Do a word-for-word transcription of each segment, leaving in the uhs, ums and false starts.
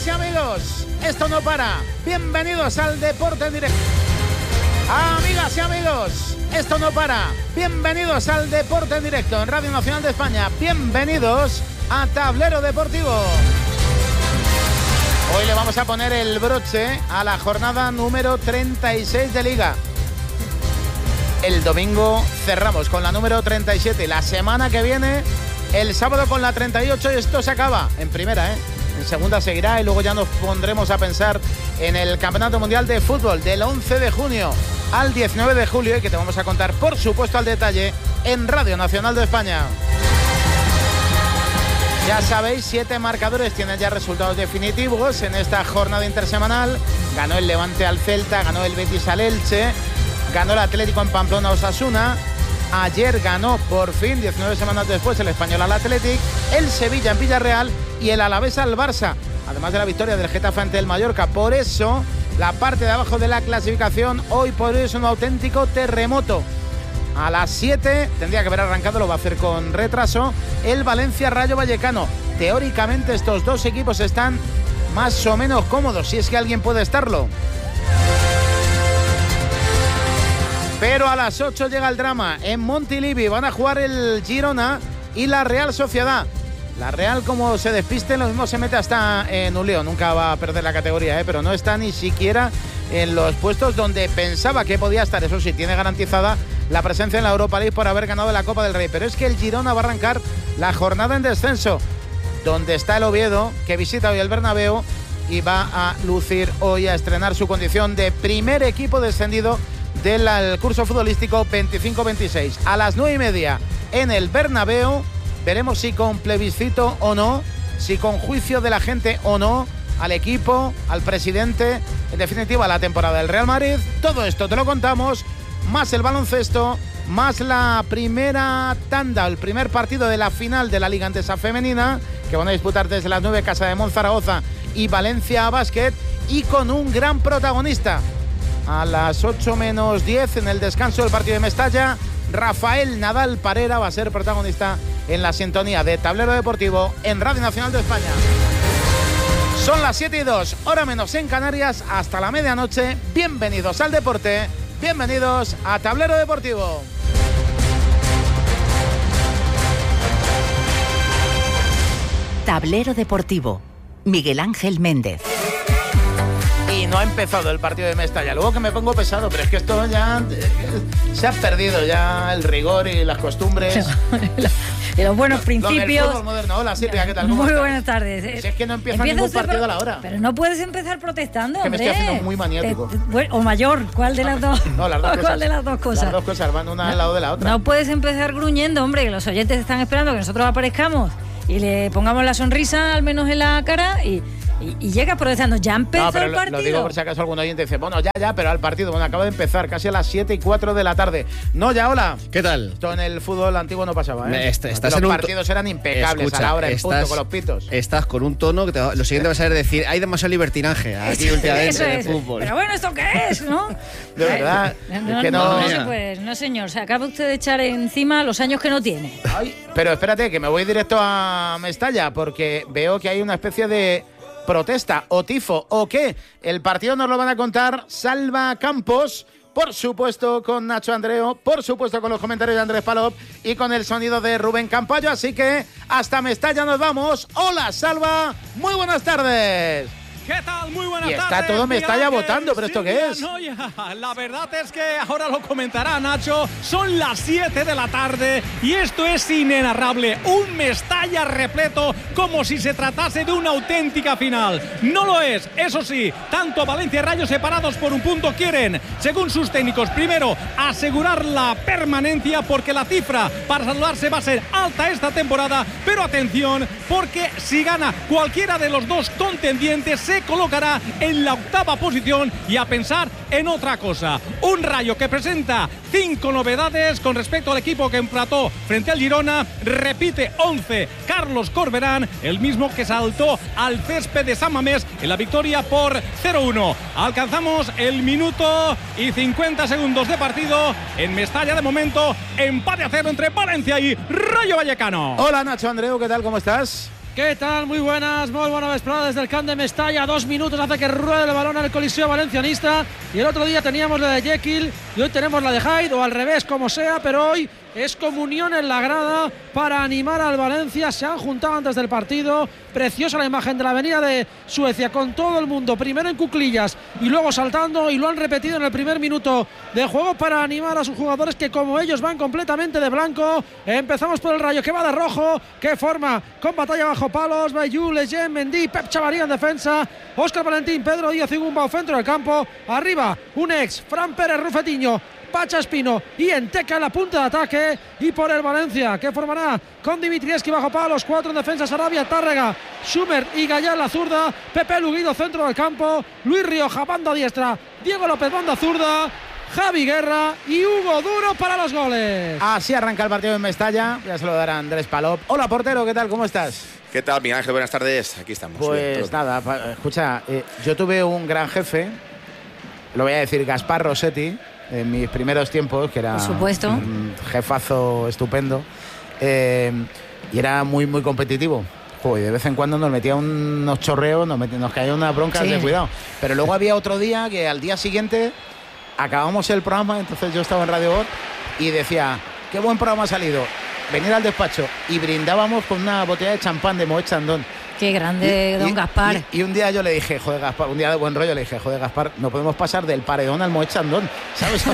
Amigas y amigos, esto no para. Bienvenidos al Deporte en Directo. Amigas y amigos, esto no para. Bienvenidos al Deporte en Directo en Radio Nacional de España. Bienvenidos a Tablero Deportivo. Hoy le vamos a poner el broche a la jornada número treinta y seis de Liga. El domingo cerramos con la número treinta y siete. La semana que viene, el sábado con la treinta y ocho, y esto se acaba en primera, ¿eh? En segunda seguirá y luego ya nos pondremos a pensar en el Campeonato Mundial de Fútbol del once de junio al diecinueve de julio, y que te vamos a contar, por supuesto, al detalle en Radio Nacional de España. Ya sabéis, siete marcadores tienen ya resultados definitivos en esta jornada intersemanal. Ganó el Levante al Celta, ganó el Betis al Elche, ganó el Atlético en Pamplona a Osasuna. Ayer ganó por fin, diecinueve semanas después, el Español al Athletic, el Sevilla en Villarreal y el Alavés al Barça, además de la victoria del Getafe ante el Mallorca. Por eso, la parte de abajo de la clasificación hoy por hoy es un auténtico terremoto. A las siete tendría que haber arrancado, lo va a hacer con retraso, el Valencia Rayo Vallecano. Teóricamente estos dos equipos están más o menos cómodos, si es que alguien puede estarlo. Pero a las ocho llega el drama. En Montilivi van a jugar el Girona y la Real Sociedad. La Real, como se despiste, lo mismo se mete hasta en un lío. Nunca va a perder la categoría, ¿eh? Pero no está ni siquiera en los puestos donde pensaba que podía estar. Eso sí, tiene garantizada la presencia en la Europa League por haber ganado la Copa del Rey. Pero es que el Girona va a arrancar la jornada en descenso, donde está el Oviedo, que visita hoy el Bernabéu y va a lucir hoy, a estrenar su condición de primer equipo descendido del curso futbolístico veinticinco veintiséis. A las nueve y media en el Bernabéu veremos si con plebiscito o no, si con juicio de la gente o no, al equipo, al presidente, en definitiva a la temporada del Real Madrid. Todo esto te lo contamos, más el baloncesto, más la primera tanda, el primer partido de la final de la Liga Endesa Femenina, que van a disputar desde las nueve Casa de Monzaragoza y Valencia Basket, y con un gran protagonista. A las ocho menos diez, en el descanso del partido de Mestalla, Rafael Nadal Parera va a ser protagonista en la sintonía de Tablero Deportivo en Radio Nacional de España. Son las siete y dos, hora menos en Canarias, hasta la medianoche. Bienvenidos al deporte, bienvenidos a Tablero Deportivo. Tablero Deportivo, Miguel Ángel Méndez. Y no ha empezado el partido de Mestalla. Luego que me pongo pesado, pero es que esto ya se ha perdido ya el rigor y las costumbres. Y los buenos principios. Lo del fútbol moderno. Hola Silvia, ¿qué tal? ¿Cómo Muy estás? buenas tardes. Si es que no empieza ningún partido pro... a la hora. Pero no puedes empezar protestando, que hombre. me estoy haciendo muy maniático. Te, bueno, o mayor, ¿cuál de las dos? No, las dos ¿Cuál cosas. de las dos cosas? Las dos cosas van una no, al lado de la otra. No puedes empezar gruñendo, hombre, que los oyentes están esperando que nosotros aparezcamos y le pongamos la sonrisa al menos en la cara y... Y, y llega protestando, ya empezó no, pero el partido. Lo digo por si acaso algún oyente dice, bueno, ya, ya, pero al partido, bueno, acaba de empezar, casi a las siete y cuatro de la tarde. No, ya, hola. ¿Qué tal? Esto en el fútbol antiguo no pasaba, ¿eh? Est estás los en un partidos eran impecables. Escucha, a la hora, en punto, con los pitos. Estás con un tono que te va, lo siguiente vas a saber decir, hay demasiado libertinaje aquí últimamente eso en el es. fútbol. Pero bueno, ¿esto qué es, no? De verdad. No, es que no, no, no se puede, no señor. Se acaba usted de echar encima los años que no tiene. Ay, pero espérate, que me voy directo a Mestalla, porque veo que hay una especie de protesta o tifo o qué. El partido nos lo van a contar Salva Campos, por supuesto con Nacho Andreo, por supuesto con los comentarios de Andrés Palop y con el sonido de Rubén Campayo. Así que hasta Mestalla nos vamos. Hola Salva, muy buenas tardes. ¿Qué tal? Muy buenas y está tardes. todo Mestalla votando, pero ¿esto qué es? No, ya. La verdad es que ahora lo comentará Nacho. Son las siete de la tarde y esto es inenarrable. Un Mestalla repleto como si se tratase de una auténtica final. No lo es, eso sí. Tanto Valencia y Rayo separados por un punto quieren, según sus técnicos, primero asegurar la permanencia porque la cifra para salvarse va a ser alta esta temporada. Pero atención, porque si gana cualquiera de los dos contendientes se colocará en la octava posición y a pensar en otra cosa. Un Rayo que presenta cinco novedades con respecto al equipo que empató frente al Girona. Repite once Carlos Corberán, el mismo que saltó al césped de San Mamés en la victoria por cero uno. Alcanzamos el minuto y cincuenta segundos de partido. En Mestalla de momento empate a cero entre Valencia y Rayo Vallecano. Hola Nacho Andreu, ¿qué tal? ¿Cómo estás? ¿Qué tal? Muy buenas, muy buena vesprada desde el Camp de Mestalla. Dos minutos hace que ruede el balón al Coliseo Valencianista. Y el otro día teníamos la de Jekyll y hoy tenemos la de Hyde, o al revés, como sea, pero hoy es comunión en la grada para animar al Valencia. Se han juntado antes del partido. Preciosa la imagen de la avenida de Suecia con todo el mundo, primero en cuclillas y luego saltando, y lo han repetido en el primer minuto de juego para animar a sus jugadores, que como ellos van completamente de blanco. Empezamos por el Rayo, que va de rojo, que forma con batalla bajo palos. Bayou, Lejeune, Mendy, Pep Chavaría en defensa, Óscar Valentín, Pedro Díaz y Gumbau centro del campo. Arriba un ex, Fran Pérez Rufetiño, Pacha Espino y Enteca en la punta de ataque. Y por el Valencia, que formará con Dimitrievski bajo palos, cuatro en defensa, Sarabia, Tárrega, Schumer y Gallá en la zurda, Pepe Luguido centro del campo, Luis Rioja banda diestra, Diego López banda zurda, Javi Guerra y Hugo Duro para los goles. Así arranca el partido en Mestalla. Ya se lo dará Andrés Palop. Hola, portero, ¿qué tal? ¿Cómo estás? ¿Qué tal, Miguel Ángel? Buenas tardes. Aquí estamos. Pues bien, nada, pa, escucha, eh, yo tuve un gran jefe, lo voy a decir, Gaspar Rossetti, en mis primeros tiempos, que era Por supuesto. un jefazo estupendo, eh, y era muy, muy competitivo. Joder, de vez en cuando nos metía unos chorreos, nos, metía, nos caía una bronca, sí, de cuidado. Pero luego había otro día que al día siguiente acabamos el programa, entonces yo estaba en Radio Gol y decía, qué buen programa ha salido, venir al despacho, y brindábamos con una botella de champán de Moet Chandon. Qué grande, y, don y, Gaspar. Y, y un día yo le dije, joder, Gaspar, un día de buen rollo le dije, joder, Gaspar, no podemos pasar del paredón al Moet Chandon, ¿sabes?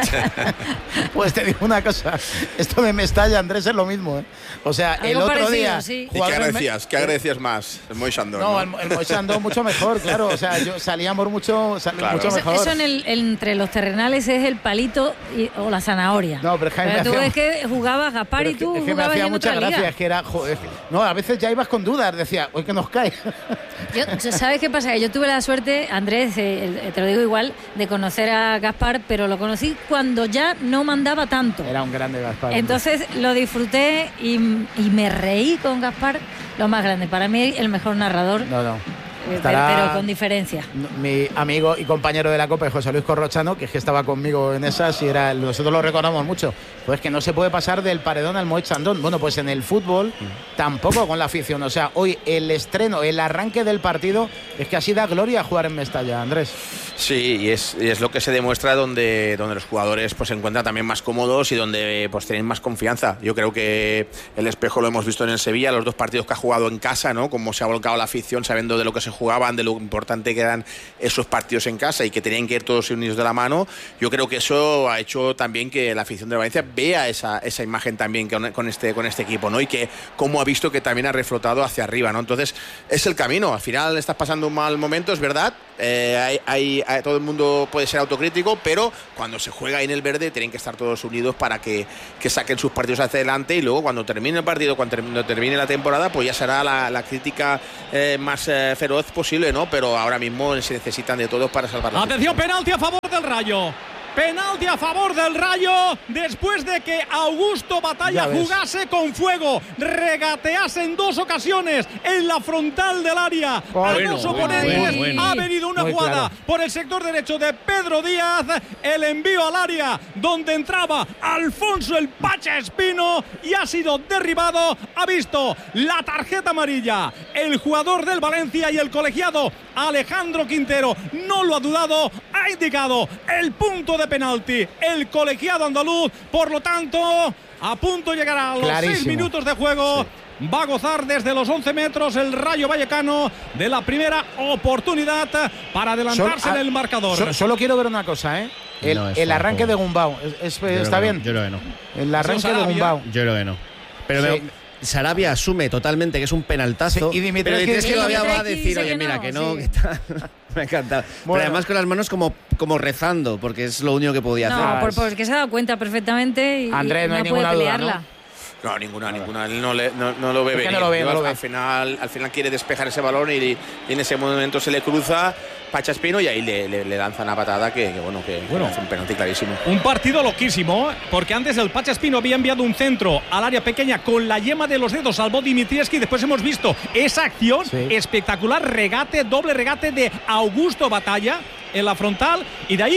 Pues te digo una cosa, esto de Mestalla, Andrés, es lo mismo, ¿eh? O sea, algo el otro parecido, día... Sí. ¿Y qué agradecías? ¿Qué agradecías más? El Moet Chandon, No, ¿no? el, el Moet Chandon mucho mejor, claro. O sea, yo salíamos mucho, sal, claro. mucho Eso, mejor. eso en el, entre los terrenales es el palito y, o la zanahoria. No, pero es que a mí pero me tú hacía... es que jugabas Gaspar y tú es que me jugabas hacía en mucha otra gracia, liga. es que era... Joder, no, a veces ya ibas con dudas, decía, hoy que nos cae. Yo, ¿sabes qué pasa? Que yo tuve la suerte, Andrés, eh, te lo digo igual, de conocer a Gaspar, pero lo conocí cuando ya no mandaba tanto. Era un grande Gaspar. Entonces hombre. Lo disfruté y, y me reí con Gaspar, lo más grande. Para mí, el mejor narrador. No, no. Estará pero con diferencia. Mi amigo y compañero de la Copa, José Luis Corrochano, que es que estaba conmigo en esas y era, nosotros lo recordamos mucho, pues que no se puede pasar del paredón al Moet Chandon. Bueno, pues en el fútbol mm. tampoco con la afición. O sea, hoy el estreno, el arranque del partido, es que así da gloria jugar en Mestalla, Andrés. Sí, y es, y es lo que se demuestra donde, donde los jugadores pues se encuentran también más cómodos y donde pues tienen más confianza. Yo creo que el espejo lo hemos visto en el Sevilla, los dos partidos que ha jugado en casa, ¿no? Cómo se ha volcado la afición sabiendo de lo que se jugaban, de lo importante que eran esos partidos en casa y que tenían que ir todos unidos de la mano. Yo creo que eso ha hecho también que la afición de Valencia vea esa, esa imagen también con, con, este, con este equipo, ¿no? Y que cómo ha visto que también ha reflotado hacia arriba, ¿no? Entonces es el camino. Al final estás pasando un mal momento, es verdad. Eh, hay, hay, hay, todo el mundo puede ser autocrítico, pero cuando se juega ahí en el verde tienen que estar todos unidos para que, que saquen sus partidos hacia adelante, y luego cuando termine el partido, cuando termine, termine la temporada, pues ya será la, la crítica eh, más eh, feroz posible, ¿no? Pero ahora mismo se necesitan de todos para salvar la Atención, penalti a favor del Rayo. Penalti a favor del Rayo después de que Augusto Batalla jugase con fuego, regatease en dos ocasiones en la frontal del área. Oh, a bueno, dos oponentes bueno, bueno. ha venido una Muy jugada claro. por el sector derecho de Pedro Díaz, el envío al área donde entraba Alfonso el Pacha Espino y ha sido derribado. Ha visto la tarjeta amarilla el jugador del Valencia y el colegiado Alejandro Quintero no lo ha dudado, ha indicado el punto de penalti el colegiado andaluz, por lo tanto a punto llegará a los Clarísimo. seis minutos de juego. Sí. Va a gozar desde los once metros el Rayo Vallecano de la primera oportunidad para adelantarse Solo, en el marcador. So, solo quiero ver una cosa, ¿eh? El, no, el arranque de Gumbau. ¿Es, es, ¿Está bien? No, yo creo que no. El arranque de Gumbau. Yo creo que no. Pero sí. me, Sarabia asume totalmente que es un penaltazo. Sí, y Dimitri pero Dimitri todavía Dimitri va a decir, oye, que mira, no, que no, sí. que está. Me ha encantado. Bueno. Pero además con las manos como, como rezando, porque es lo único que podía No, hacer. por, porque se ha dado cuenta perfectamente y Andrés, no no hay puede ninguna duda, pelearla. ¿no? No, ninguna, ninguna. Él no, le, no, no lo ve Es que venir. no lo ve, no al, lo ve. al final, al final quiere despejar ese balón y, y en ese momento se le cruza Pacha Espino y ahí le, le, le lanza una patada que, que bueno, que, Bueno. que hace un penalti clarísimo. Un partido loquísimo, porque antes el Pacha Espino había enviado un centro al área pequeña con la yema de los dedos, salvó Dimitrievski. Después hemos visto esa acción Sí. espectacular, regate, doble regate de Augusto Batalla en la frontal, y de ahí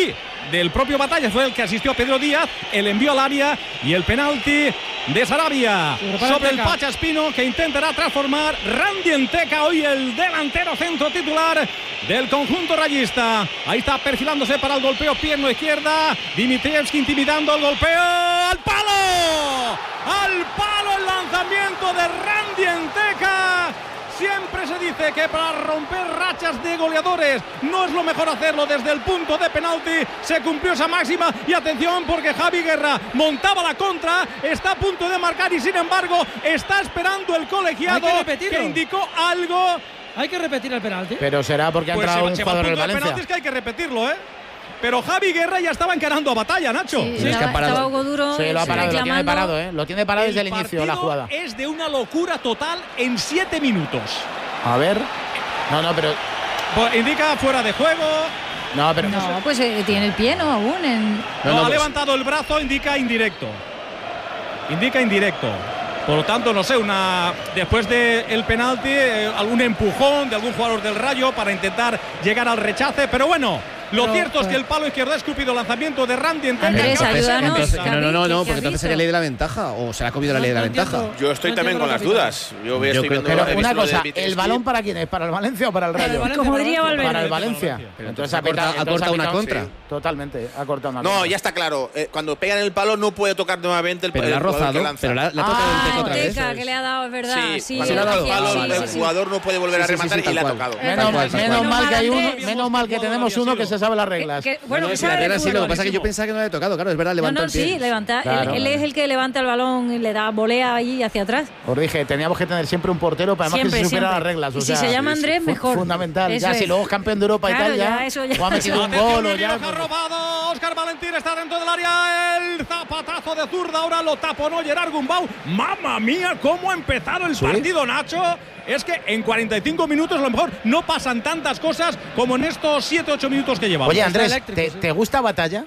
del propio Batalla, fue el que asistió a Pedro Díaz, el envío al área y el penalti de Sarabia sobre el Pacha Espino, que intentará transformar. Randy Enteca, hoy el delantero centro titular del conjunto rayista. Ahí está perfilándose para el golpeo, pierna izquierda. Dimitrievski intimidando el golpeo. ¡Al palo! ¡Al palo el lanzamiento de Randy Enteca! Siempre se dice que para romper rachas de goleadores no es lo mejor hacerlo desde el punto de penalti. Se cumplió esa máxima y atención porque Javi Guerra montaba la contra, está a punto de marcar y sin embargo está esperando el colegiado que, que indicó algo. Hay que repetir el penalti. Pero será porque ha entrado pues un jugador del Valencia. Penalti es que hay que repetirlo, ¿eh? Pero Javi Guerra ya estaba encarando a Batalla, Nacho. Sí, sí, estaba, estaba Hugo Duro. Sí, lo ha parado, lo tiene parado, ¿eh? Lo tiene parado desde el inicio de la jugada. Es de una locura total en siete minutos. A ver. No, no, pero. Pues indica fuera de juego. No, pero. No, pues eh, tiene el pie, ¿no? Aún. En... No, no, no, ha pues... levantado el brazo, indica indirecto. Indica indirecto. Por lo tanto, no sé, una después del penalti, eh, algún empujón de algún jugador del Rayo para intentar llegar al rechace. Pero bueno. Lo Pero, cierto pues, es que el palo izquierdo ha escupido lanzamiento de Randy Enteca. Andrés, ayúdanos. Entonces, Javi, no, no, no, no, ¿qué porque has entonces visto? sería ley de la ventaja. O se le ha comido la ley de la No ventaja. entiendo. Yo estoy No también con las entiendo lo dudas. Yo, voy, Yo estoy creo viendo que- Pero he una visto lo de cosa, ¿el Dimitrievski. balón para quién es? ¿Para el Valencia o para el Rayo? Valencia, Como diría Valencia. Valverde. Para el Valencia. Pero Entonces ha ha pitado, cortado- ha entonces cortado una pitado- contra. sí, totalmente, ha cortado una No, contra. ya está claro. Eh, cuando pegan el palo no puede tocar nuevamente el Pero el la ha jugador que rozado, lanza. pero la, la ha Ah, tocado el Enteca Ah, otra vez. Enteca, que le ha dado, es verdad. Sí, Sí, cuando le ha toca dado el palo, sí, el sí, sí. jugador no puede volver Sí, a sí, sí, rematar sí, y le ha tal cual. tocado. Menos, Tal cual, tal menos cual. mal que hay uno, Andrés. menos mal que tenemos uno que se sabe las reglas. Que- que- bueno, No, que si la sabe de regla sí, fútbol. lo que pasa es que yo pensaba que no le había tocado, claro, es verdad, No, levantó no, el pie. sí, levanta. Claro. Él, él es el que levanta el balón y le da volea ahí hacia atrás. Os dije, teníamos que tener siempre un portero para además Siempre, que se supiera siempre. las reglas. O Y si sea, se llama Andrés, fu- mejor. Fundamental. Eso Ya si es. luego es campeón de Europa Claro, y tal, ya, ya, eso ya. o ha metido un Atención, gol o Luis ya. Roja robado. Óscar Valentín está dentro del área. El zapatazo de zurda. Ahora lo taponó Gerard Gumbau. ¡Mamma mía! ¿Cómo ha empezado el ¿Sí? partido, Nacho? Es que en cuarenta y cinco minutos a lo mejor no pasan tantas cosas como en estos siete ocho minutos que llevamos. Oye, Andrés, eléctrico, ¿te, sí. ¿te gusta Batalla?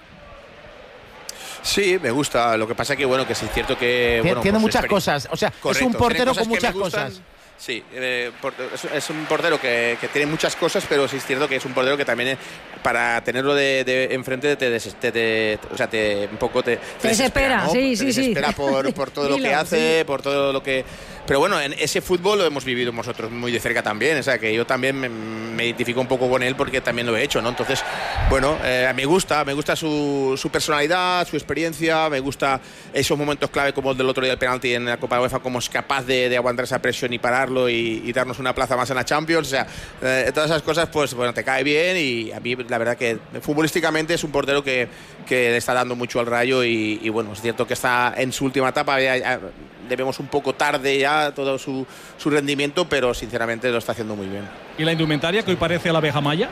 Sí, me gusta. Lo que pasa que bueno, que sí es cierto que Tiene- bueno, tiene pues, muchas experien- cosas. O sea, es Correcto, un tiene portero cosas con que me muchas gustan. cosas. Sí, eh, por- es, es un portero que, que tiene muchas cosas, pero sí es cierto que es un portero que también eh, para tenerlo de, de enfrente te, des- te, te- o sea, te un poco te, te desespera, ¿no? sí, Te sí, sí. desespera por, por todo lo que Dilo, hace, por todo lo que. Pero bueno, en ese fútbol lo hemos vivido nosotros muy de cerca también, o sea que yo también me, me identifico un poco con él porque también lo he hecho, ¿no? Entonces, bueno, eh, me gusta, me gusta su, su personalidad, su experiencia, me gusta esos momentos clave como el del otro día del penalti en la Copa de UEFA, como es capaz de, de aguantar esa presión y pararlo y, y darnos una plaza más en la Champions, o sea, eh, todas esas cosas, pues bueno, te cae bien y a mí la verdad que futbolísticamente es un portero que, que le está dando mucho al Rayo y, y bueno, es cierto que está en su última etapa, ya, ya debemos un poco tarde ya todo su, su rendimiento, pero sinceramente lo está haciendo muy bien. ¿Y la indumentaria que hoy parece la abeja maya?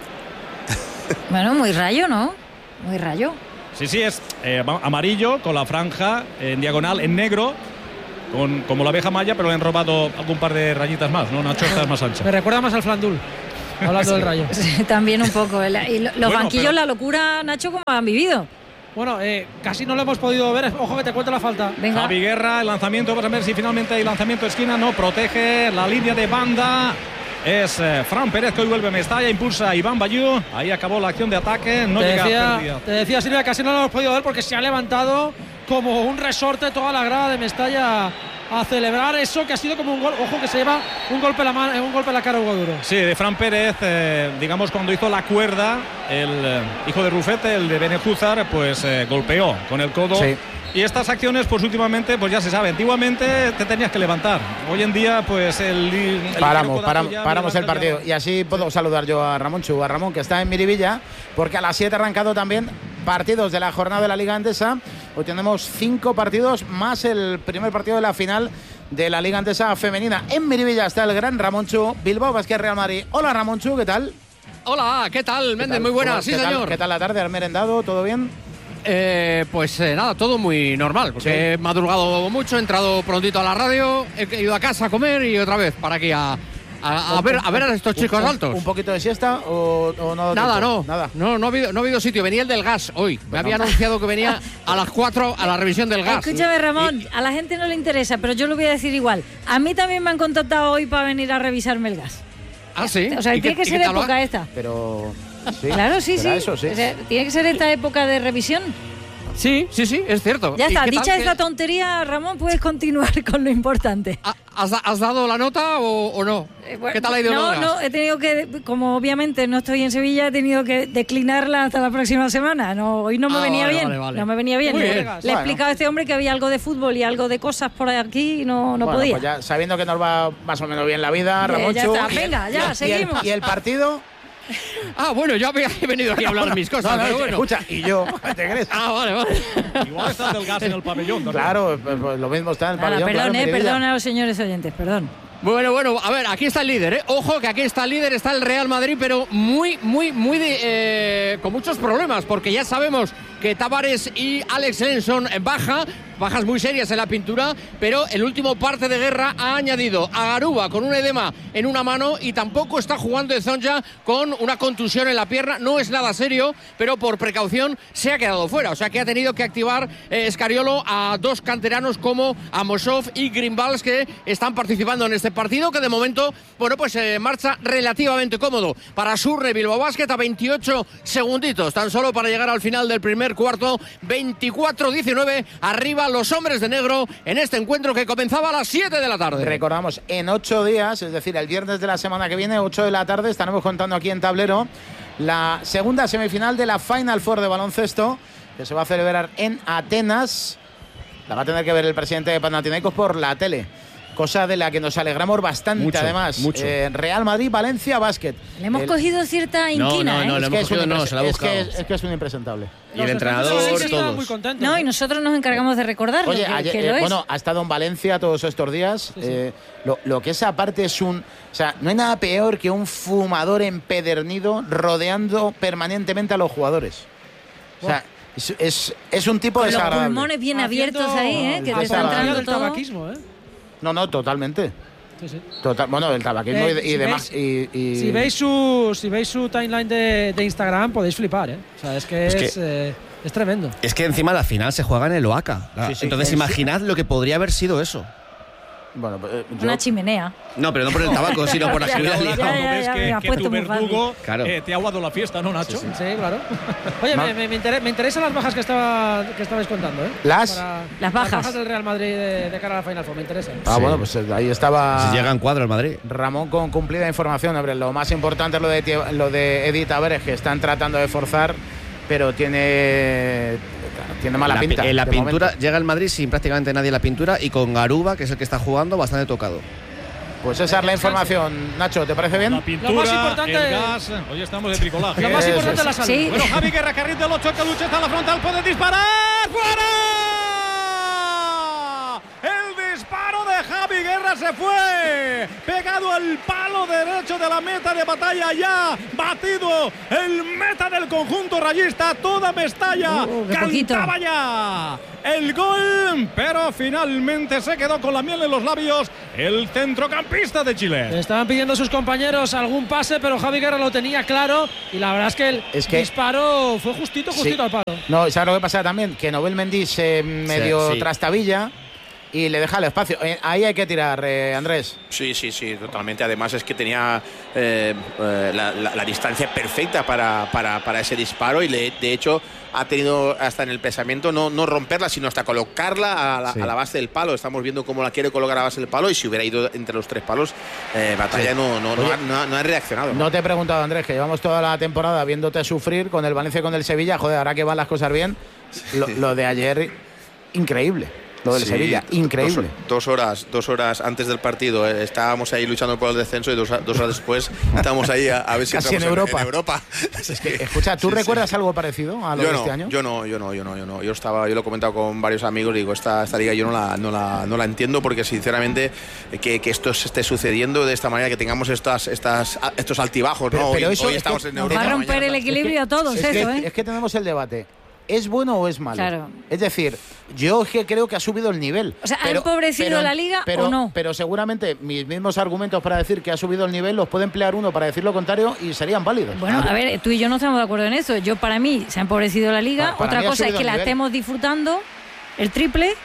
Bueno, muy rayo, ¿no? Muy rayo. Sí, sí, es eh, amarillo con la franja en diagonal en negro, con, como la abeja maya, pero le han robado algún par de rayitas más, ¿no? Nacho, esta es más ancha. Me recuerda más al Flandul, hablando del Rayo. Sí, también un poco. El- y lo- los Bueno, banquillos, pero- la locura, Nacho, ¿cómo han vivido? Bueno, eh, casi no lo hemos podido ver. Ojo que te cuento la falta. Venga. Javi Guerra, el lanzamiento, vamos a ver si finalmente hay lanzamiento de esquina, no, protege la línea de banda. Es eh, Fran Pérez que hoy vuelve a Mestalla, impulsa a Iván Bayú. Ahí acabó la acción de ataque, no te, llega decía, pérdida. te decía Silvia, casi no lo hemos podido ver porque se ha levantado como un resorte toda la grada de Mestalla a celebrar eso que ha sido como un gol. Ojo que se lleva un golpe en la, mano, un golpe en la cara a Hugo Duro. Sí, de Fran Pérez, eh, digamos cuando hizo la cuerda, el eh, hijo de Rufete, el de Benejúzar, pues eh, golpeó con el codo. Sí. Y estas acciones, pues últimamente, pues ya se sabe, antiguamente te tenías que levantar. Hoy en día, pues el. el Paramos, codazo paramos, ya paramos el levanta partido. ya. Y así puedo saludar yo a Ramón Chu, a Ramón, que está en Miribilla, porque a las siete ha arrancado también partidos de la jornada de la Liga Endesa. Hoy tenemos cinco partidos más el primer partido de la final de la Liga Endesa femenina. En Miribilla está el gran Ramón Chu, Bilbao Basket Real Madrid. Hola Ramón Chu, ¿qué tal? Hola, ¿qué tal, ¿Qué Méndez? tal? Muy buenas, ¿Cómo- sí qué tal- señor. ¿Qué tal la tarde? ¿Has merendado? ¿Todo bien? Eh, pues eh, nada, todo muy normal, porque Sí. he madrugado mucho, he entrado prontito a la radio, he ido a casa a comer y otra vez para aquí a, a, a ver, a ver a estos chicos un, altos. ¿Un poquito de siesta o, o no? Nada, tiempo? no, Nada. no, no ha habido, no ha habido sitio. Venía el del gas hoy. Me había anunciado que venía a las cuatro a la revisión del gas. Escúchame, Ramón, a la gente no le interesa, pero yo lo voy a decir igual. A mí también me han contactado hoy para venir a revisarme el gas. Ah, sí. O sea, ¿Y tiene qué- que y ser qué tal va? época esta. Pero Sí, claro, sí, sí. Eso, sí. O sea, tiene que ser esta época de revisión. Sí, sí, sí, es cierto. Ya está, dicha que... esta tontería, Ramón, puedes continuar con lo importante. ¿Has, has dado la nota o, o no? Eh, bueno, ¿Qué tal ha ido? No, no, he tenido que, como obviamente no estoy en Sevilla, he tenido que declinarla hasta la próxima semana. No, hoy no me ah, venía vale, bien. Vale, vale. No me venía bien. Muy Le, bien. le he Bueno. explicado a este hombre que había algo de fútbol y algo de cosas por aquí y no, no bueno, podía. Pues ya sabiendo que nos va más o menos bien la vida, Eh, Ramón. ya está, venga, ya, y seguimos. El, y el partido. Ah, bueno, yo había venido aquí a hablar de mis cosas, No, no, pero bueno. Escucha, y yo, ¿te crees? Ah, vale, vale. Igual está del gas en el pabellón. ¿no? Claro, pues, pues lo mismo está en el Nada, pabellón. perdón, claro, eh, Miribilla. perdón a los señores oyentes, perdón. Bueno, bueno, a ver, aquí está el líder, ¿eh? Ojo que aquí está el líder, está el Real Madrid, pero muy, muy, muy de, eh, con muchos problemas, porque ya sabemos que Tavares y Alex Lenson baja, bajas muy serias en la pintura, pero el último parte de guerra ha añadido a Garuba con un edema en una mano y tampoco está jugando Zonja con una contusión en la pierna. No es nada serio, pero por precaución se ha quedado fuera. O sea que ha tenido que activar eh, Scariolo a dos canteranos como Amosov y Grimbals, que están participando en este partido, que de momento, bueno, pues eh, marcha relativamente cómodo para Surre Bilbao Basket a veintiocho segunditos, tan solo para llegar al final del primer cuarto. Veinticuatro diecinueve, arriba los hombres de negro en este encuentro que comenzaba a las siete de la tarde. Recordamos, en ocho días, es decir, el viernes de la semana que viene, ocho de la tarde, estaremos contando aquí en Tablero la segunda semifinal de la Final Four de baloncesto, que se va a celebrar en Atenas. La va a tener que ver el presidente de Panathinaikos por la tele, cosa de la que nos alegramos bastante. Mucho, además. mucho. Eh, Real Madrid, Valencia, básquet. Le hemos El- cogido cierta inquina, no, ¿eh? no, es le que hemos es un cogido, no, impres- se la ha es que buscado. es, es que es un impresentable. Y el entrenador, Estaban todos. muy contentos. No, y nosotros nos encargamos de recordarlo, Oye, que, ayer, que eh, lo es. bueno, ha estado en Valencia todos estos días. Sí, sí. Eh, lo, lo que esa parte es un... O sea, no hay nada peor que un fumador empedernido rodeando permanentemente a los jugadores. O sea, es, es, es un tipo Con los desagradable. pulmones bien Haciendo- abiertos ahí, ¿eh? Que te está Haciendo entrando el todo. tabaquismo, ¿eh? No, no, totalmente. Sí, sí. Total, bueno, el tabaquismo Eh, y, de- y si demás. veis- y, y- Si veis su si veis su timeline de, de Instagram podéis flipar, ¿eh? O sea, es que es, Es que- eh, es tremendo. Es que encima la final se juega en el Oaca. Sí, sí. Entonces Sí. imaginad lo que podría haber sido eso. Bueno, pues, eh, yo- Una chimenea. No, pero no por el tabaco, sino por la Ya, seguridad. ya, liada. ya, Cuando ves ya, que, me has que puesto tu muy fácil. verdugo Claro. eh, te ha aguado la fiesta, ¿no, Nacho? Sí, claro. Oye, Ma- me, me, me inter- me interesan las bajas que, estaba, que estabais contando, ¿eh? ¿Las? Para- Las bajas. del Real Madrid de, de cara a la Final Four, me interesan. Ah, Sí. bueno, pues eh, ahí estaba... Si llega en cuadro el Madrid. Ramón con cumplida información. Hombre, lo más importante es lo de, Tie- lo de Edith Tavares, que están tratando de forzar, pero tiene, tiene mala la, pi- pinta. En la de pintura momento. llega el Madrid sin prácticamente nadie en la pintura y con Garuba, que es el que está jugando, bastante tocado. Pues esa es la información, Nacho, ¿te parece bien? La pintura, Lo más importante- el gas. Hoy estamos de bricolaje. Lo más Eso importante es la salud. Sí. Bueno, Javi Guerra, carril del ocho, que lucha está en la frontal, puede disparar. ¡Fuera! El disparo de Javi Guerra se fue. Pegado al palo derecho de la meta de batalla ya. Batido el meta del conjunto rayista. Toda Mestalla Uh, qué poquito. cantaba ya el gol, pero finalmente se quedó con la miel en los labios el centrocampista de Chile. Estaban pidiendo a sus compañeros algún pase, pero Javi Guerra lo tenía claro y la verdad es que el Es que- disparo fue justito, justito Sí. al palo. No, ¿sabes lo que pasa también? Que Nobel Mendy se medio sí. trastabilla y le deja el espacio. Eh, ahí hay que tirar, eh, Andrés. Sí, sí, sí, totalmente. Además es que tenía eh, eh, la, la- la distancia perfecta para, para, para ese disparo y le- de hecho ha tenido hasta en el pensamiento no, no romperla, sino hasta colocarla a la, Sí. a la base del palo. Estamos viendo cómo la quiere colocar a la base del palo y si hubiera ido entre los tres palos, eh, Batalla Sí. no, no, no, Oye, ha, no ha- no ha reaccionado. No te he preguntado, Andrés, que llevamos toda la temporada viéndote sufrir con el Valencia y con el Sevilla. Joder, ahora que van las cosas bien, lo, lo de ayer, increíble. Lo del Sí, Sevilla, dos- increíble. Dos, horas, dos horas antes del partido eh, estábamos ahí luchando por el descenso y dos, dos horas después estábamos ahí a, a ver si Casi en entramos Europa. En, Europa. Es que, escucha, ¿tú Sí, sí. recuerdas algo parecido a lo Yo de no, este año? yo no, yo no, yo no, yo no, yo estaba, yo lo he comentado con varios amigos, digo, esta, esta liga yo no la, no la, no la entiendo porque sinceramente eh, que, que esto se esté sucediendo de esta manera, que tengamos estas, estas, estos altibajos, Pero- ¿no? pero hoy eso hoy es estamos que en nos Europa. Va a romper mañana el está- equilibrio a todos, es, eso, que, ¿eh? es que tenemos el debate. ¿Es bueno o es malo? Claro. Es decir, yo es que creo que ha subido el nivel. O sea, ¿ha empobrecido la liga pero, o no? Pero seguramente mis mismos argumentos para decir que ha subido el nivel los puede emplear uno para decir lo contrario y serían válidos. Bueno, a ver, tú y yo no estamos de acuerdo en eso. Yo, para mí, se ha empobrecido la liga. Para- para Otra mí ha cosa es subido que el la nivel. estemos disfrutando, el triple,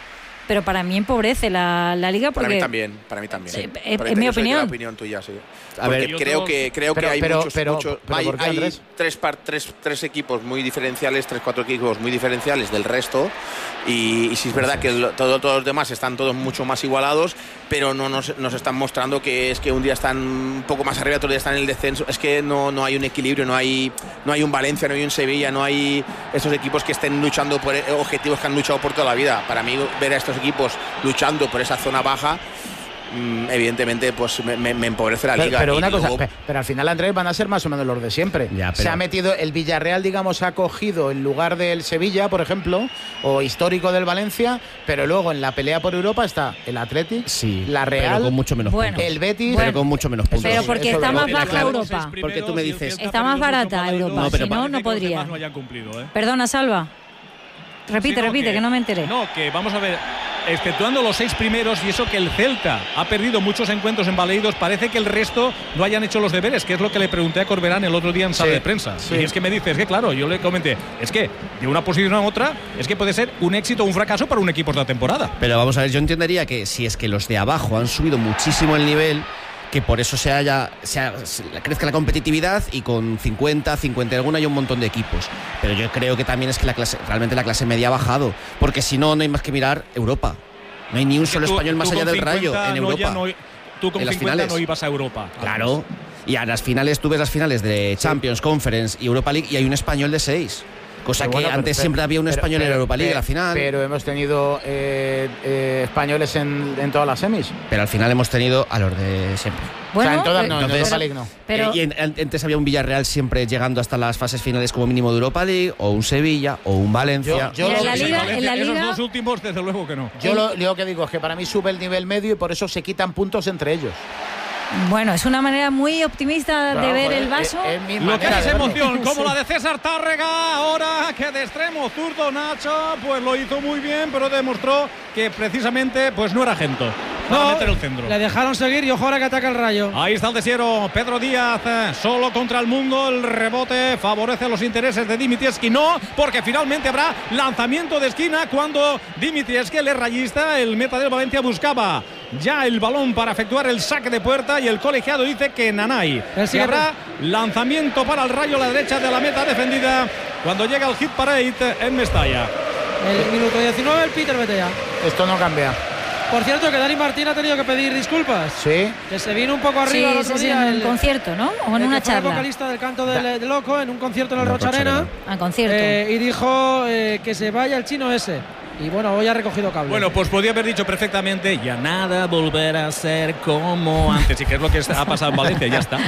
pero para mí empobrece la, la liga porque... Para mí también, para mí también. Sí, Sí. es, Para es mí mi yo soy de opinión. la opinión tuya, sí. A ver, Porque creo que creo pero, que hay pero, muchos, pero, muchos pero hay, ¿por qué, hay Andrés? tres, par, tres, tres equipos muy diferenciales, tres, cuatro equipos muy diferenciales del resto y, y sí es verdad que el, todo, todos los demás están todos mucho más igualados, pero no nos, nos están mostrando que es que un día están un poco más arriba, otro día están en el descenso. Es que no, no hay un equilibrio, no hay, no hay un Valencia, no hay un Sevilla, no hay esos equipos que estén luchando por objetivos que han luchado por toda la vida. Para mí ver a estos equipos luchando por esa zona baja, evidentemente pues me, me, me empobrece la pero, liga. pero y una luego, cosa, pero al final, Andrés, van a ser más o menos los de siempre. Ya, pero... Se ha metido el Villarreal, digamos, ha cogido el lugar del Sevilla, por ejemplo, o histórico del Valencia, pero luego en la pelea por Europa está el Athletic, sí, la Real, pero con mucho menos Bueno, puntos. el Betis, Pero con mucho menos puntos. Pero porque Eso está de- más la baja clave- Europa. Porque tú me dices- Está más barata Europa, No, pero si no, parece no que los podría. demás no hayan cumplido, ¿eh? Perdona, Salva. Repite, Sí, no, repite, que, no me enteré. No, que vamos a ver, exceptuando los seis primeros y eso que el Celta ha perdido muchos encuentros en Baleidos, parece que el resto no hayan hecho los deberes, que es lo que le pregunté a Corberán el otro día en sala Sí, de prensa. sí. Y es que me dice, es que claro, yo le comenté, es que de una posición a otra, es que puede ser un éxito o un fracaso para un equipo de la temporada. Pero vamos a ver, yo entendería que si es que los de abajo han subido muchísimo el nivel, que por eso se haya, se ha- se crezca la competitividad y con cincuenta, cincuenta y alguna hay un montón de equipos. Pero yo creo que también es que la clase, realmente la clase media ha bajado, porque si no, no hay más que mirar Europa. No hay ni un solo Tú- español más tú allá con del Rayo cincuenta en no, Europa. ya no- tú con En las cincuenta finales. no ibas a Europa. Claro. Y a las finales, tú ves las finales de Champions, Conference y Europa League y hay un español de seis. Cosa Pero que bueno, pero- antes pero- siempre había un pero- español en pero- la Europa League, pero- la final. Pero hemos tenido eh, eh, españoles en, en todas las semis. Pero al final hemos tenido a los de siempre. Bueno, o sea, en todas pero- no, en entonces- Europa League no. pero- Eh, y en- an- antes había un Villarreal siempre llegando hasta las fases finales como mínimo de Europa League, o un Sevilla, o un Valencia. Yo- yo Mira, lo- en la sí, liga, Valencia, en la esos liga, dos últimos, desde luego que no. Yo lo, lo que digo es que para mí sube el nivel medio y por eso se quitan puntos entre ellos. bueno, es una manera muy optimista de No, ver joder, el vaso. es- es mi Lo que manera es de verlo. emoción, como la de César Tárrega, ahora que de extremo zurdo Nacho, pues lo hizo muy bien, pero demostró que precisamente pues no era Gento. Para No, meter el centro. le dejaron seguir y ojo ahora que ataca el Rayo. Ahí está el desiero, Pedro Díaz, eh, solo contra el mundo, el rebote favorece los intereses de Dimitrievski, no, porque finalmente habrá lanzamiento de esquina cuando Dimitrievski, el rayista, el meta del Valencia, buscaba ya el balón para efectuar el saque de puerta y el colegiado dice que Nanay. El Y siguiente- habrá lanzamiento para el Rayo a la derecha de la meta defendida cuando llega el hit parade en Mestalla. El minuto diecinueve, el Peter Betea. Esto no cambia. Por cierto, que Dani Martín ha tenido que pedir disculpas. Sí. Que se vino un poco Sí, arriba el otro sí, sí, día. en un el- concierto, ¿no? O en el una que fue el charla. vocalista del canto del, del Loco en un concierto en el En el Rocha Rocha Arena. Arena. A concierto. Eh, y dijo eh, que se vaya el chino ese. Y bueno, hoy ha recogido cable. Bueno, pues podía haber dicho perfectamente, ya nada volverá a ser como antes, y que es lo que ha pasado en Valencia, ya está.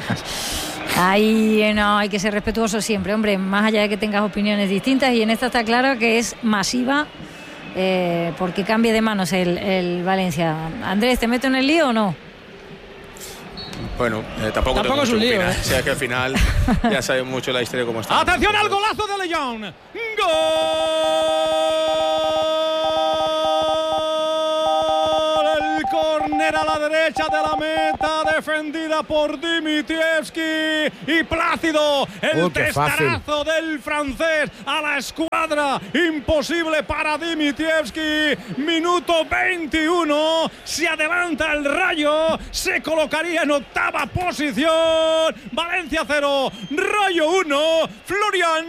Ahí no, hay que ser respetuoso siempre, hombre, más allá de que tengas opiniones distintas, y en esta está claro que es masiva, eh, porque cambie de manos el, el Valencia. Andrés, ¿te meto en el lío o no? Bueno, eh, tampoco, Tampoco tengo es un mucho que lío, opinar. ¿eh? O sea que al final ya saben mucho la historia cómo está. Atención al golazo de León. Gol. El córner a la derecha de la meta defendida por Dimitrievski y Plácido. El Uy, qué fácil. testarazo del francés a la escuadra. Imposible para Dimitrievski. Minuto veintiuno. Se adelanta el Rayo. Se colocaría en octava posición. Valencia cero. Rayo uno. Florian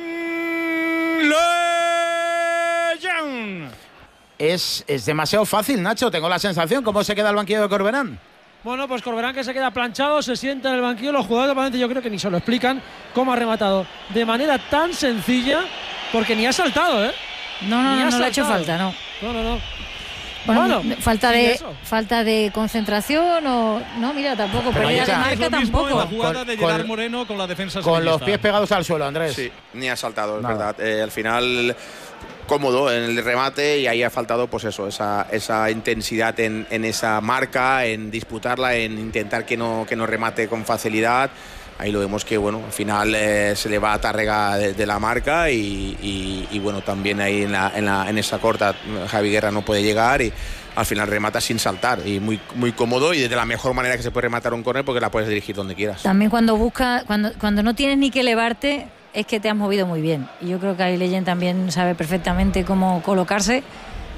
Lejean. Es, es demasiado fácil, Nacho. Tengo la sensación. ¿Cómo se queda el banquillo de Corberán? Bueno, pues Corberán, que se queda planchado, se sienta en el banquillo. Los jugadores de Valencia yo creo que ni se lo explican cómo ha rematado de manera tan sencilla, porque ni ha saltado, ¿eh? No, no, Ni no, ha no le ha hecho saltado. falta, no. No, no, no. Bueno, Bueno, falta sí, de eso. falta de concentración o no, mira, tampoco, Pero pérdida ya- de Es marca lo mismo en la tampoco. jugada Con- de con- Gerard Moreno con la defensa Con los sevillista. pies pegados al suelo, Andrés. Sí, ni ha saltado, es Nada. verdad. Eh, al final cómodo en el remate y ahí ha faltado pues eso, esa, esa intensidad en, en esa marca, en disputarla, en intentar que no, que no remate con facilidad. Ahí lo vemos que bueno, al final eh, se le va a Tárrega de, de la marca y, y, y bueno, también ahí en, la, en, la, en esa corta Javi Guerra no puede llegar y al final remata sin saltar y muy, muy cómodo y de la mejor manera que se puede rematar un córner porque la puedes dirigir donde quieras. También cuando busca, cuando, cuando no tienes ni que elevarte, es que te has movido muy bien. Y yo creo que ahí Leyen también sabe perfectamente cómo colocarse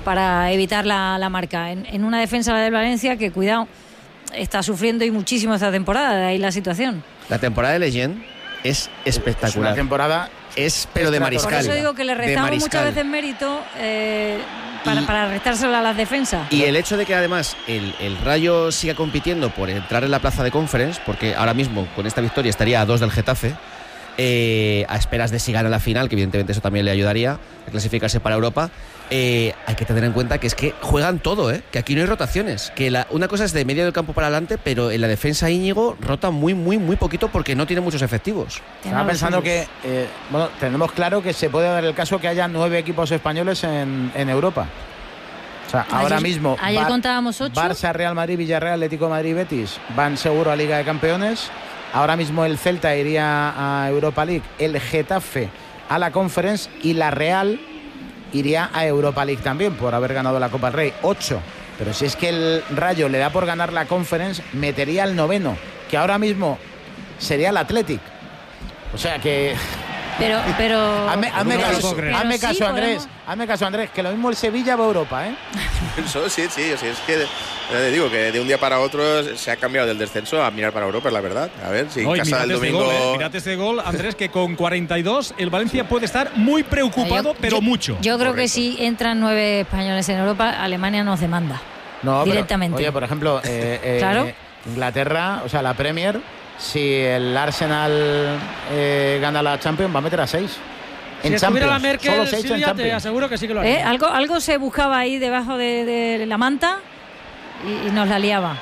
para evitar la, la marca. En, en una defensa del Valencia que, cuidado, está sufriendo y muchísimo esta temporada, de ahí la situación. La temporada de Leyen es espectacular. Es una temporada... Es, pero de mariscal. Por eso digo que le restamos muchas veces mérito eh, para, y, para restárselo a las defensas. Y el hecho de que además el, el Rayo siga compitiendo por entrar en la plaza de Conference, porque ahora mismo con esta victoria estaría a dos del Getafe, eh, a esperas de si gana la final, que evidentemente eso también le ayudaría a clasificarse para Europa. Eh, hay que tener en cuenta que es que juegan todo, ¿eh? Que aquí no hay rotaciones, que la, una cosa es de medio del campo para adelante, pero en la defensa Íñigo rota muy, muy, muy poquito porque no tiene muchos efectivos. Estaba pensando que, eh, bueno, tenemos claro que se puede dar el caso que haya nueve equipos españoles en, en Europa. O sea, ayer, ahora mismo ayer Bar- contábamos ocho. Barça, Real Madrid, Villarreal, Atlético de Madrid, Betis van seguro a Liga de Campeones. Ahora mismo el Celta iría a Europa League, el Getafe a la Conference y la Real iría a Europa League también por haber ganado la Copa del Rey. Ocho. Pero si es que el Rayo le da por ganar la Conference, metería al noveno, que ahora mismo sería el Athletic. O sea que... Pero, pero... Hazme, hazme pero, caso, pero hazme sí, caso Andrés, podemos... hazme caso Andrés, que lo mismo el Sevilla va a Europa, ¿eh? Eso sí, sí, sí, es que te digo que de un día para otro se ha cambiado del descenso a mirar para Europa, es la verdad. A ver, si no, en casa del domingo... Este gol, eh. Mirad este gol, Andrés, que con cuarenta y dos el Valencia puede estar muy preocupado, yo, pero yo, mucho. Yo creo Correcto. que si entran nueve españoles en Europa, Alemania nos demanda. No, directamente. Pero, oye, por ejemplo, eh, eh, claro. Inglaterra, o sea, la Premier, si el Arsenal eh, gana la Champions, va a meter a seis. Si en estuviera Champions, la Merkel, solo seis Silvia, en te Champions. aseguro que sí que lo haría. ¿Eh? Algo, algo se buscaba ahí debajo de, de la manta y, y nos la liaba.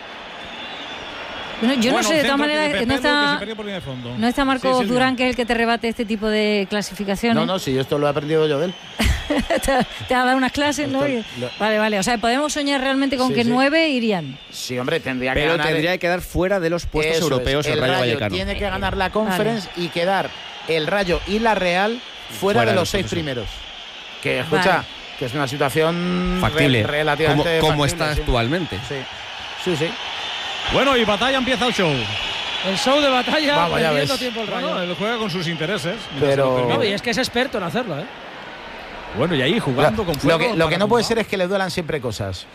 Bueno, yo bueno, no sé, de todas maneras, no está, no está Marcos sí, sí, Durán, que es el que te rebate este tipo de clasificaciones. No, no, si yo esto lo he aprendido yo de él. te, te ha dado unas clases, ¿no? Esto, lo... Vale, vale. O sea, podemos soñar realmente con sí, que sí. nueve irían. Sí, hombre, tendría que Pero ganar. tendría que quedar fuera de los puestos Eso europeos es. el, el Rayo Rayo Vallecano. Tiene que ganar la Conference vale. y quedar el Rayo y la Real fuera, fuera de los seis eso. primeros. Que, escucha, vale. que es una situación factible, re relativamente como, como factible, está sí. actualmente. Sí, sí, sí. Bueno, y batalla empieza el show. El show de batalla, Vamos, perdiendo tiempo el Rayo. Bueno, él juega con sus intereses. Pero... No, y es que es experto en hacerlo, ¿eh? Bueno, y ahí jugando lo, con fuego. Lo que, lo que no puede ser es que le duelan siempre cosas.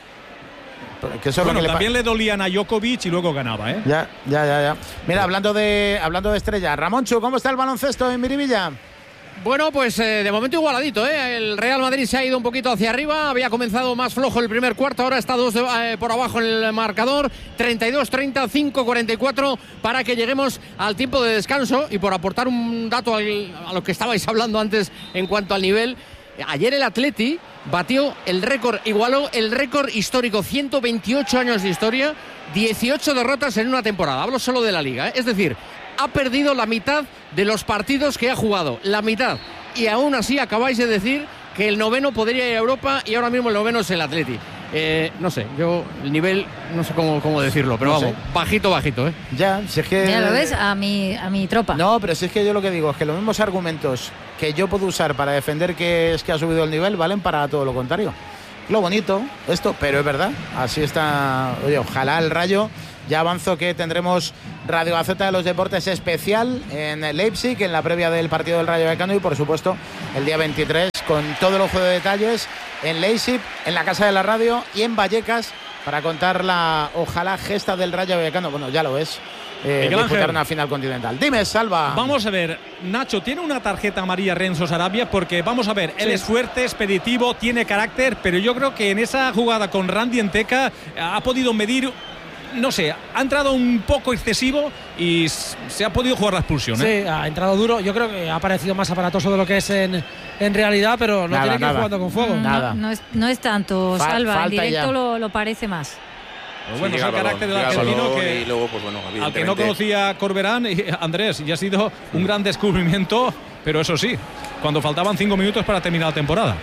Que eso bueno, es lo que también le, le dolían a Djokovic y luego ganaba, ¿eh? Ya, ya, ya, ya. Mira, hablando de, hablando de estrella, Ramonchu, ¿cómo está el baloncesto en Miribilla? Bueno, pues eh, de momento igualadito, ¿eh? El Real Madrid se ha ido un poquito hacia arriba, había comenzado más flojo el primer cuarto, ahora está dos de, eh, por abajo en el marcador, treinta y dos treinta, cinco cuarenta y cuatro para que lleguemos al tiempo de descanso. Y por aportar un dato al, a lo que estabais hablando antes en cuanto al nivel, ayer el Atleti batió el récord, igualó el récord histórico, ciento veintiocho años de historia, dieciocho derrotas en una temporada, hablo solo de la Liga, ¿eh? Es decir, ha perdido la mitad de los partidos que ha jugado, la mitad. Y aún así acabáis de decir que el noveno podría ir a Europa y ahora mismo el noveno es el Atleti. Eh, no sé, yo el nivel, no sé cómo, cómo decirlo, pero no vamos, sé. bajito, bajito, ¿eh? Ya, si es que... Ya lo ves, a mi, a mi tropa. No, pero si es que yo lo que digo es que los mismos argumentos que yo puedo usar para defender que es que ha subido el nivel valen para todo lo contrario. Lo bonito, esto, pero es verdad, así está. Oye, ojalá el Rayo. Ya avanzo que tendremos Radio Gaceta de los Deportes especial en Leipzig, en la previa del partido del Rayo Vallecano, y por supuesto el día veintitrés con todo el ojo de detalles en Leipzig, en la Casa de la Radio y en Vallecas para contar la ojalá gesta del Rayo Vallecano. Bueno, ya lo es. Eh, disputar una final continental. Dime, Salva. Vamos a ver, Nacho, tiene una tarjeta amarilla Renzo Sarabia porque, vamos a ver, él sí. es fuerte, expeditivo, tiene carácter, pero yo creo que en esa jugada con Randy Enteca ha podido medir, no sé, ha entrado un poco excesivo y se ha podido jugar la expulsión, ¿eh? Sí, ha entrado duro. Yo creo que ha parecido más aparatoso de lo que es en, en realidad, pero no nada, tiene que ir jugando con fuego. No, nada. No, es, no es tanto, Fa Salva, en directo lo, lo parece más. Pues bueno, sí, es el carácter del argentino que, y luego, pues bueno, al que no conocía Corberán, y Andrés, y ha sido un gran descubrimiento, pero eso sí, cuando faltaban cinco minutos para terminar la temporada.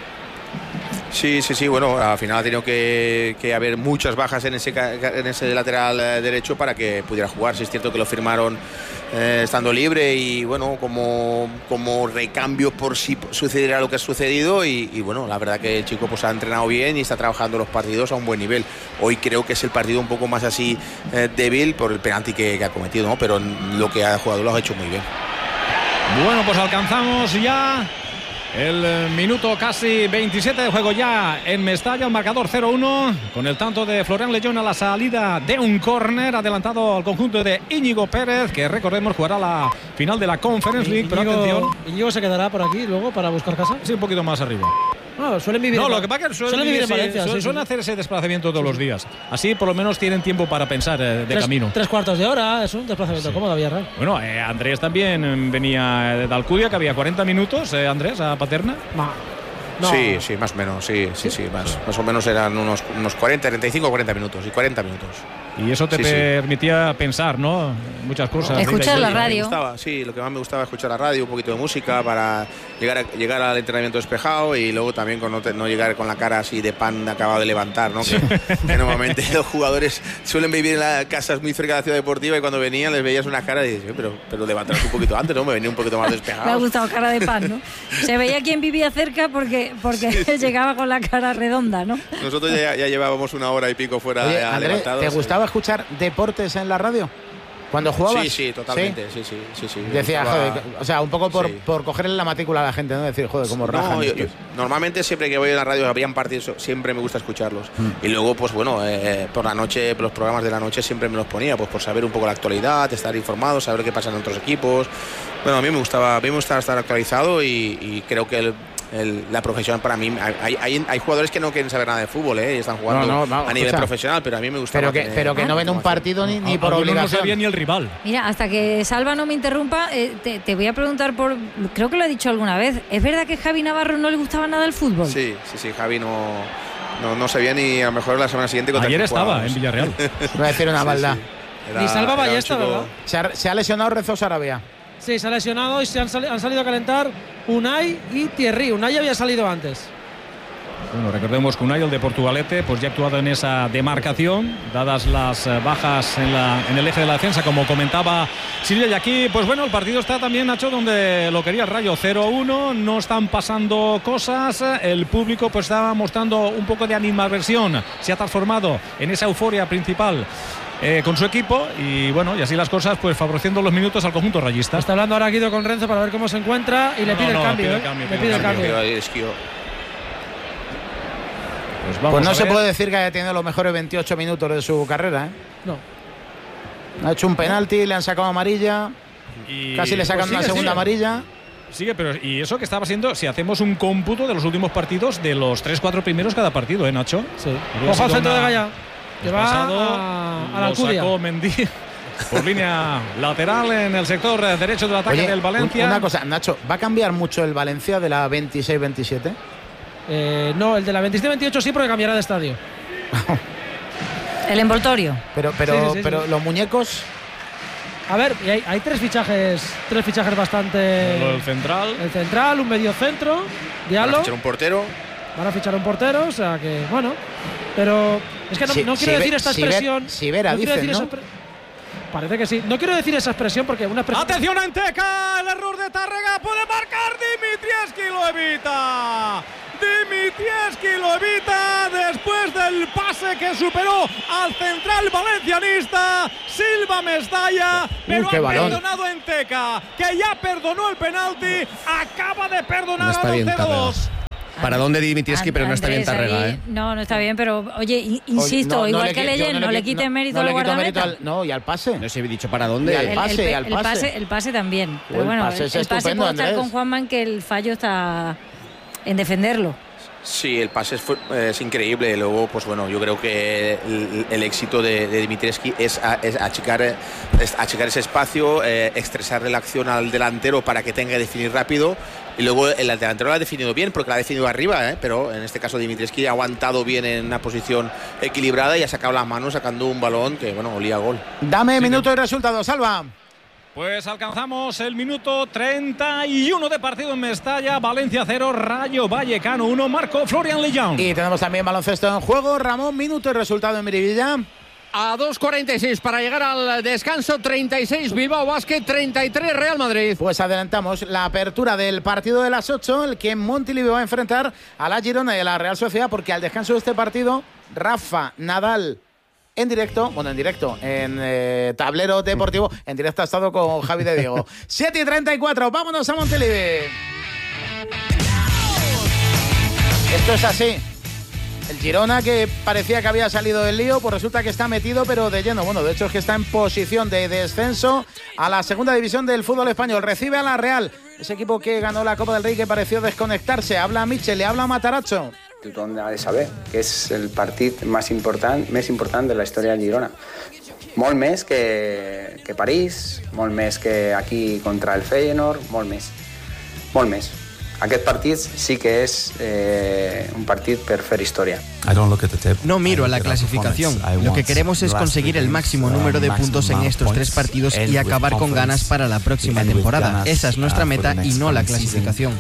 Sí, sí, sí, bueno, al final ha tenido que, que haber muchas bajas en ese, en ese lateral eh, derecho para que pudiera jugar. Sí, es cierto que lo firmaron eh, estando libre y bueno, como, como recambio por si sucediera lo que ha sucedido y, y bueno, la verdad que el chico pues ha entrenado bien y está trabajando los partidos a un buen nivel. Hoy creo que es el partido un poco más así eh, débil por el penalti que, que ha cometido, ¿no? Pero lo que ha jugado lo ha hecho muy bien. Bueno, pues alcanzamos ya El minuto casi veintisiete de juego ya en Mestalla, un marcador cero uno, con el tanto de Florian Lejeune a la salida de un córner adelantado al conjunto de Íñigo Pérez, que recordemos jugará la final de la Conference League. Pero Íñigo, atención, Íñigo se quedará por aquí luego para buscar casa. sí, un poquito más arriba. No, suelen vivir. No, en, lo que pasa es que suelen, suelen vivir en Valencia. sí, Sí, suelen sí. hacer ese desplazamiento todos los días. Así por lo menos tienen tiempo para pensar eh, de tres, camino. Tres cuartos de hora, es un desplazamiento Sí. cómodo, Villarreal. Bueno, eh, Andrés también venía de Alcudia, que había cuarenta minutos, eh, Andrés, a Paterna. Ma. No. Sí, sí, más o menos, sí, sí, sí, más, más o menos eran unos, unos cuarenta, treinta y cinco, cuarenta minutos y cuarenta minutos. Y eso te Sí, sí. permitía pensar, ¿no? Muchas cosas. Escuchar de- la de- radio. Me gustaba, sí, lo que más me gustaba es escuchar la radio, un poquito de música para llegar, a, llegar al entrenamiento despejado y luego también con no, te- no llegar con la cara así de pan acabado de levantar, ¿no? Que, que normalmente los jugadores suelen vivir en las casas muy cerca de la ciudad deportiva y cuando venían les veías una cara y dices, pero, pero levantaros un poquito antes, ¿no? Me venía un poquito más Me ha despejado. gustado cara de pan, ¿no? Se veía quién vivía cerca porque, porque llegaba con la cara redonda, ¿no? Nosotros ya, ya llevábamos una hora y pico fuera Oye, ya Andrés, levantados. ¿te gustaba escuchar deportes en la radio? Cuando jugabas. Sí, sí, totalmente, sí, sí, sí. sí, me Decía, gustaba- joder, o sea, un poco por, Sí. por cogerle la matrícula a la gente, ¿no? Decir, joder, cómo rajan. No, yo- estos. yo- normalmente siempre que voy a la radio habían partidos, siempre me gusta escucharlos. Mm. Y luego, pues bueno, eh, por la noche, los programas de la noche siempre me los ponía, pues por saber un poco la actualidad, estar informado, saber qué pasa en otros equipos. Bueno, a mí me gustaba, a mí me gustaba estar actualizado y, y creo que el, el- la profesión para mí, hay, hay, hay jugadores que no quieren saber nada de fútbol, ¿eh? Y están jugando No, no, vamos, a nivel escucha. profesional, pero a mí me gusta. Pero que, pero que no ven un partido ni, ni por Algunos obligación. no sabía ni el rival. Mira, hasta que Salva no me interrumpa, eh, te, te voy a preguntar por. Creo que lo he dicho alguna vez. ¿Es verdad que a Javi Navarro no le gustaba nada el fútbol? Sí, sí, sí, Javi no, no, no sabía ni a lo mejor la semana siguiente contra Ayer quién estaba jugábamos. en Villarreal. Voy a decir una Sí, maldad. sí. Era- Ni Salva era un Ballesta, chico- ¿verdad? Se, ha, se ha lesionado Rezo Sarabia. Sí, se ha lesionado y se han, sali- han salido a calentar Unai y Thierry. Unai había salido antes. Bueno, recordemos que Unai, el de Portugalete, pues ya ha actuado en esa demarcación, dadas las eh, bajas en, la, en el eje de la defensa, como comentaba Silvia. Y aquí, pues bueno, el partido está también, Nacho, donde lo quería el Rayo, cero uno, no están pasando cosas, el público pues estaba mostrando un poco de animadversión, se ha transformado en esa euforia principal eh, con su equipo y bueno, y así las cosas, pues favoreciendo los minutos al conjunto rayista. Está hablando ahora Guido con Renzo para ver cómo se encuentra y le No, pide no, el cambio. pide ¿eh? el cambio, Le pide pide el el cambio. cambio. Es que yo- Pues, vamos Pues no a se ver. puede decir que haya tenido los mejores veintiocho minutos de su carrera, ¿eh? No. Ha hecho un penalti, le han sacado amarilla, Y, casi le sacan pues una sigue, segunda sigue. amarilla. Sigue, pero y eso que estaba siendo, si hacemos un cómputo de los últimos partidos, de los tres cuatro primeros cada partido, ¿eh, Nacho? Sí. Había Ojo al sido centro de una- Gaya. Que va Pasado, a, a la lo Alcudia. sacó Mendy por línea lateral en el sector eh, derecho del ataque Oye, del Valencia. un- una cosa, Nacho, ¿va a cambiar mucho el Valencia de la veintiséis veintisiete? Eh, no, el de la veintisiete veintiocho sí, porque cambiará de estadio. El envoltorio. Pero, pero, Sí, sí, sí, pero sí. los muñecos. A ver, y hay, hay tres fichajes, tres fichajes bastante. El central. El central, un medio centro, Van a Diallo. fichar un portero. Van a fichar un portero, o sea que, bueno. Pero es que no, Si- no quiero si decir ve- esta si ve- expresión. si Vera, no quiero dicen, decir ¿no? esa expre- Parece que sí. No quiero decir esa expresión porque una expresión. Atención a Enteca, el error de Tárrega, puede marcar, Dimitrievski lo evita. Dimitrievski lo evita después del pase que superó al central valencianista Silva Mestalla, pero qué ha balón. perdonado Enteca, que ya perdonó el penalti, acaba de perdonar No está a bien cero dos. Tárrega. Para dónde Dimitrievski, pero no está bien Andrés, Tárrega, ahí- ¿eh? No, no está bien, pero oye, i- insisto, No, no igual le que qui- yo Leyen, no, le qui- quiten no- mérito no al le quito guardameta. mérito al- No, y al pase. No se he dicho para Y dónde. al El- pase, el, al el pase. pase, el pase también. Pero el bueno, pase el, es el pase estupendo, puedo estar Andrés. con Juanma en que el fallo está en defenderlo. Sí, el pase es, fu- es increíble. Luego, pues bueno, yo creo que el, el éxito de, de Dimitrievski es, a- es achicar, eh, es achicar ese espacio, eh, estresarle la acción al delantero para que tenga que definir rápido. Y luego el delantero lo ha definido bien, porque la ha definido arriba, ¿eh? Pero en este caso Dimitrievski ha aguantado bien en una posición equilibrada y ha sacado las manos sacando un balón que, bueno, olía a gol. Dame minuto y resultado, Salva. Pues alcanzamos el minuto treinta y uno de partido en Mestalla. Valencia cero, Rayo Vallecano uno. Marcó Florian Lejeune. Y tenemos también baloncesto en juego. Ramón, minuto y resultado en Miribilla. A dos cuarenta y seis para llegar al descanso. Treinta y seis Bilbao Basket, treinta y tres Real Madrid. Pues adelantamos la apertura del partido de las ocho, el que Montilivi va a enfrentar a la Girona y a la Real Sociedad, porque al descanso de este partido, Rafa Nadal en directo, bueno, en directo, en eh, tablero deportivo, en directo ha estado con Javi de Diego. siete y treinta y cuatro, vámonos a Montilivi. Esto es así. El Girona, que parecía que había salido del lío, pues resulta que está metido, pero de lleno. Bueno, de hecho es que está en posición de descenso a la segunda división del fútbol español. Recibe a la Real, ese equipo que ganó la Copa del Rey, que pareció desconectarse. Habla Mitchell, le habla Matarazzo. Tothom ha de saber que és el partit més important, més important de la història del Girona. Molt més que, que París, molt més que aquí contra el Feyenoord, molt més, molt més. Aquest partit sí que es eh, un partido per fer historia. No miro a la clasificación. Lo que queremos es conseguir el máximo número de puntos en estos tres partidos y acabar con ganas para la próxima temporada. Esa es nuestra meta y no la clasificación.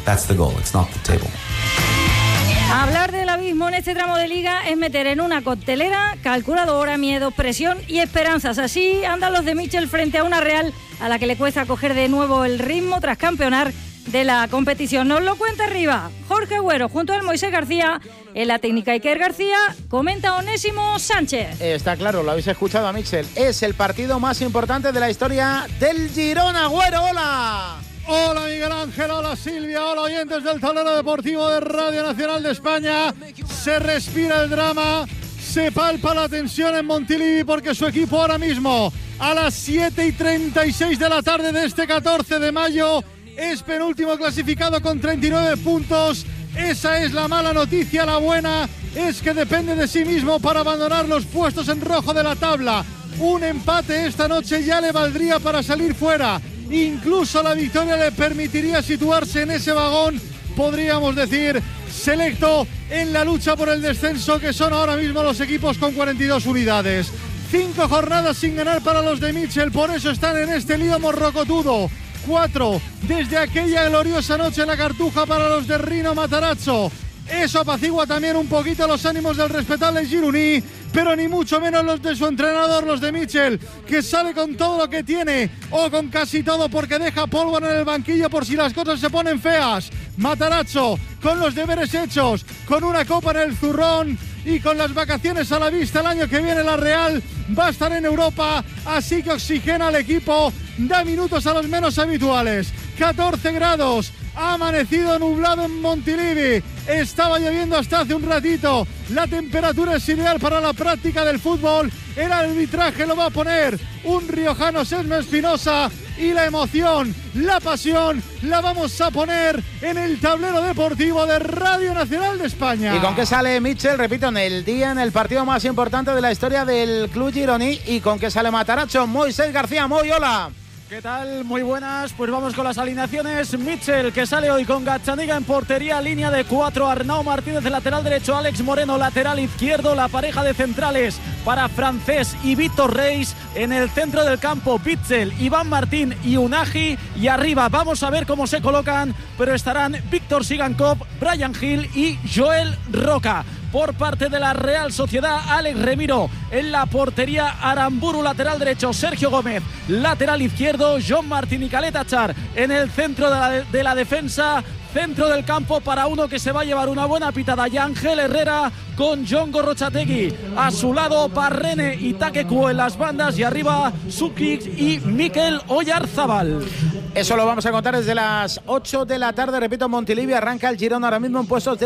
Hablar del abismo en este tramo de liga es meter en una coctelera calculadora, miedo, presión y esperanzas. Así andan los de Mitchell frente a una Real a la que le cuesta coger de nuevo el ritmo tras campeonar de la competición. Nos lo cuenta arriba Jorge Agüero junto al Moisés García. En la técnica Iker García comenta Onésimo Sánchez. Está claro, lo habéis escuchado a Mitchell. Es el partido más importante de la historia del Girona. Agüero, hola. Hola Miguel Ángel, hola Silvia, hola oyentes del tablero deportivo de Radio Nacional de España. Se respira el drama, se palpa la tensión en Montilivi porque su equipo ahora mismo a las siete y treinta y seis de la tarde de este catorce de mayo es penúltimo clasificado con treinta y nueve puntos. Esa es la mala noticia. La buena es que depende de sí mismo para abandonar los puestos en rojo de la tabla. Un empate esta noche ya le valdría para salir fuera. Incluso la victoria le permitiría situarse en ese vagón, podríamos decir, selecto en la lucha por el descenso, que son ahora mismo los equipos con cuarenta y dos unidades. Cinco jornadas sin ganar para los de Mitchell, por eso están en este lío morrocotudo. Cuatro desde aquella gloriosa noche en la Cartuja para los de Rino Matarazzo. Eso apacigua también un poquito los ánimos del respetable Gironí, pero ni mucho menos los de su entrenador, los de Mitchell, que sale con todo lo que tiene, o con casi todo, porque deja pólvora en el banquillo por si las cosas se ponen feas. Matarazzo, con los deberes hechos, con una copa en el zurrón y con las vacaciones a la vista, el año que viene la Real va a estar en Europa, así que oxigena al equipo, da minutos a los menos habituales. catorce grados, ha amanecido nublado en Montilivi, estaba lloviendo hasta hace un ratito, la temperatura es ideal para la práctica del fútbol, el arbitraje lo va a poner un riojano, Sesma Espinosa, y la emoción, la pasión, la vamos a poner en el tablero deportivo de Radio Nacional de España. ¿Y con qué sale Mitchell? Repito, en el día, en el partido más importante de la historia del club gironí. ¿Y con qué sale Matarazzo? Moisés García, Moy, hola. ¿Qué tal? Muy buenas, pues vamos con las alineaciones. Mitchell, que sale hoy con Gazzaniga en portería, línea de cuatro, Arnau Martínez de lateral derecho, Alex Moreno lateral izquierdo, la pareja de centrales para Francés y Víctor Reis, en el centro del campo Mitchell, Iván Martín y Unagi, y arriba vamos a ver cómo se colocan, pero estarán Víctor Sigankov, Brian Hill y Joel Roca. Por parte de la Real Sociedad, Alex Remiro en la portería, Aramburu lateral derecho, Sergio Gómez lateral izquierdo, John Martín y Caleta Char en el centro de la, de la defensa, centro del campo para uno que se va a llevar una buena pitada, Yangel Herrera con John Gorrochategui a su lado, Parrene y Takeku en las bandas, y arriba Sukic y Mikel Oyarzábal. Eso lo vamos a contar desde las ocho de la tarde, repito, Montilivi arranca el Girona ahora mismo en puestos de